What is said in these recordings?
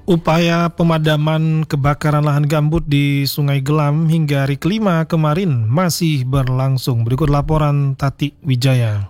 Upaya pemadaman kebakaran lahan gambut di Sungai Gelam hingga hari kelima kemarin masih berlangsung. Berikut laporan Tati Wijaya.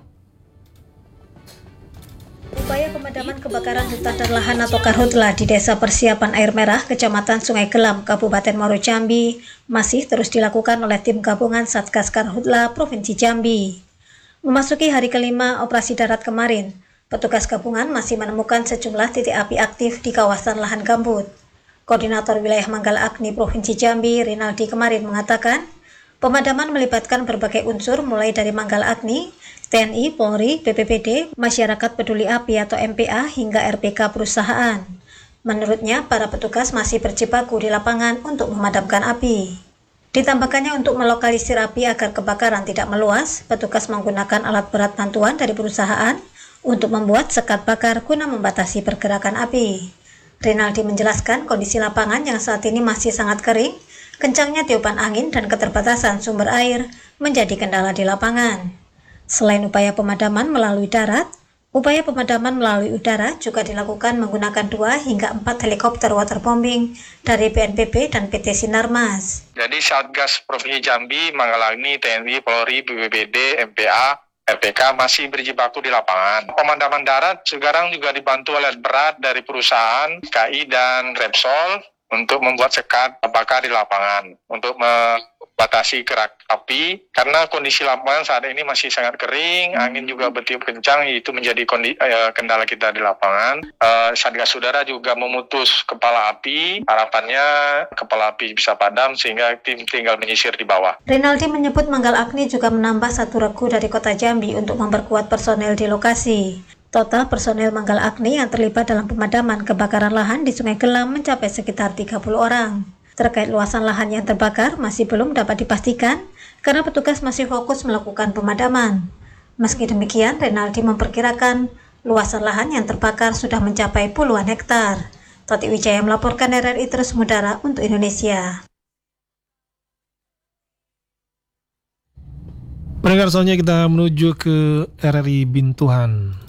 Upaya pemadaman kebakaran hutan dan lahan atau karhutla di Desa Persiapan Air Merah, Kecamatan Sungai Gelam, Kabupaten Muaro Jambi masih terus dilakukan oleh tim gabungan Satgas Karhutla Provinsi Jambi. Memasuki hari kelima operasi darat kemarin, petugas gabungan masih menemukan sejumlah titik api aktif di kawasan lahan gambut. Koordinator Wilayah Manggala Agni Provinsi Jambi, Rinaldi kemarin mengatakan, pemadaman melibatkan berbagai unsur mulai dari Manggala Agni, TNI, Polri, BPBD, Masyarakat Peduli Api atau MPA hingga RPK perusahaan. Menurutnya, para petugas masih berjibaku di lapangan untuk memadamkan api. Ditambahkannya untuk melokalisir api agar kebakaran tidak meluas, petugas menggunakan alat berat bantuan dari perusahaan untuk membuat sekat bakar guna membatasi pergerakan api. Rinaldi menjelaskan kondisi lapangan yang saat ini masih sangat kering, kencangnya tiupan angin dan keterbatasan sumber air menjadi kendala di lapangan. Selain upaya pemadaman melalui darat, upaya pemadaman melalui udara juga dilakukan menggunakan 2 hingga 4 helikopter waterbombing dari BNPB dan PT Sinarmas. Jadi Satgas Provinsi Jambi, Manggala Agni, TNI, Polri, BPBD, MPA, RPK masih berjibaku di lapangan. Pemadaman darat sekarang juga dibantu alat berat dari perusahaan KI dan Repsol untuk membuat sekat bakar di lapangan untuk membatasi gerak api karena kondisi lapangan saat ini masih sangat kering, angin juga bertiup kencang, itu menjadi kendala kita di lapangan. Satgas Udara juga memutus kepala api, harapannya kepala api bisa padam sehingga tim tinggal menyisir di bawah. Rinaldi menyebut Manggala Agni juga menambah 1 regu dari Kota Jambi untuk memperkuat personel di lokasi. Total personel Manggala Agni yang terlibat dalam pemadaman kebakaran lahan di Sungai Gelam mencapai sekitar 30 orang. Terkait luasan lahan yang terbakar masih belum dapat dipastikan karena petugas masih fokus melakukan pemadaman. Meski demikian, Rinaldi memperkirakan luasan lahan yang terbakar sudah mencapai puluhan hektar. Tati Wijaya melaporkan RRI Terus Mudara untuk Indonesia. Pendengar, soalnya kita menuju ke RRI Bintuhan.